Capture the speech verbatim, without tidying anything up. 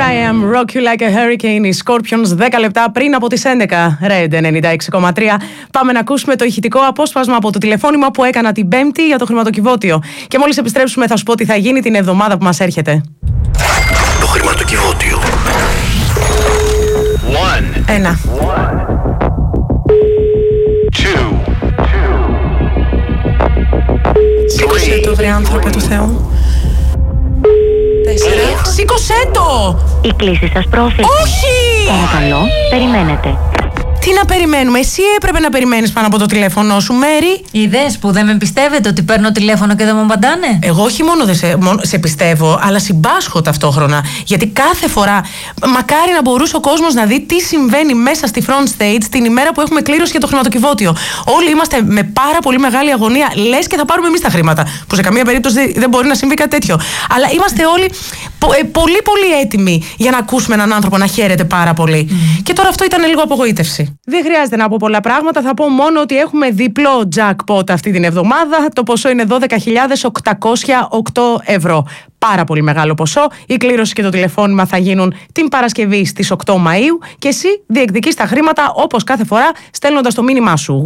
I am, rock you like a hurricane, οι Scorpions, δέκα λεπτά πριν από τις έντεκα. Red ενενήντα έξι κόμμα τρία. Πάμε να ακούσουμε το ηχητικό απόσπασμα από το τηλεφώνημα που έκανα την Πέμπτη για το χρηματοκιβώτιο. Και μόλις επιστρέψουμε θα σου πω τι θα γίνει την εβδομάδα που μας έρχεται. Το χρηματοκιβώτιο. Ένα. Σήκωσε το, βρε άνθρωπε του Θεού. Τέσσερα. Σήκωσέ το! Η κλήση σας πρόθεση. Όχι! Παρακαλώ, περιμένετε. Τι να περιμένουμε, εσύ έπρεπε να περιμένεις πάνω από το τηλέφωνο σου, Μέρι. Ιδέες που δεν με πιστεύετε ότι παίρνω τηλέφωνο και δεν μου απαντάνε. Εγώ όχι μόνο δεν σε, μόνο σε πιστεύω, αλλά συμπάσχω ταυτόχρονα. Γιατί κάθε φορά, μακάρι να μπορούσε ο κόσμος να δει τι συμβαίνει μέσα στη front stage την ημέρα που έχουμε κλήρωση για το χρηματοκιβώτιο. Όλοι είμαστε με πάρα πολύ μεγάλη αγωνία, λες και θα πάρουμε εμείς τα χρήματα. Που σε καμία περίπτωση δεν μπορεί να συμβεί κάτι τέτοιο. Αλλά είμαστε όλοι πολύ πολύ έτοιμοι για να ακούσουμε έναν άνθρωπο να χαίρεται πάρα πολύ. Mm. Και τώρα αυτό ήταν λίγο απογοήτευση. Δεν χρειάζεται να πω πολλά πράγματα. Θα πω μόνο ότι έχουμε διπλό jackpot αυτή την εβδομάδα. Το ποσό είναι δώδεκα χιλιάδες οκτακόσια οκτώ ευρώ. Πάρα πολύ μεγάλο ποσό. Η κλήρωση και το τηλεφώνημα θα γίνουν την Παρασκευή στις οκτώ Μαΐου. Και εσύ διεκδικείς τα χρήματα όπως κάθε φορά στέλνοντας το μήνυμά σου.